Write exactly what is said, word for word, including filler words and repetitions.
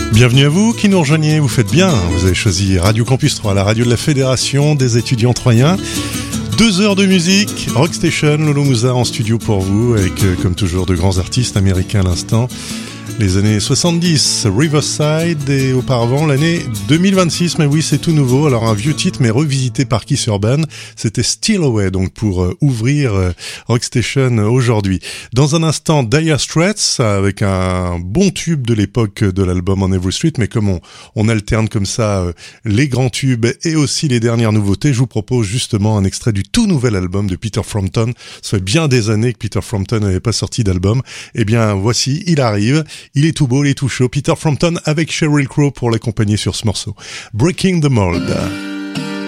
Bienvenue à vous qui nous rejoignez, vous faites bien, vous avez choisi Radio Campus trois, la radio de la Fédération des étudiants troyens. Deux heures de musique, Rockstation, Lolo Mouza en studio pour vous, avec euh, comme toujours de grands artistes américains à l'instant. Les années soixante-dix, Riverside, et auparavant l'année deux mille vingt-six, mais oui c'est tout nouveau, alors un vieux titre mais revisité par Keith Urban, c'était Steal Away, donc pour euh, ouvrir euh, Rockstation aujourd'hui. Dans un instant, Dire Straits, avec un bon tube de l'époque de l'album On Every Street, mais comme on, on alterne comme ça euh, les grands tubes et aussi les dernières nouveautés, je vous propose justement un extrait du tout nouvel album de Peter Frampton. Ça fait bien des années que Peter Frampton n'avait pas sorti d'album, et bien voici, il arrive. Il est tout beau, il est tout chaud. Peter Frampton avec Sheryl Crow pour l'accompagner sur ce morceau. Breaking the Mold.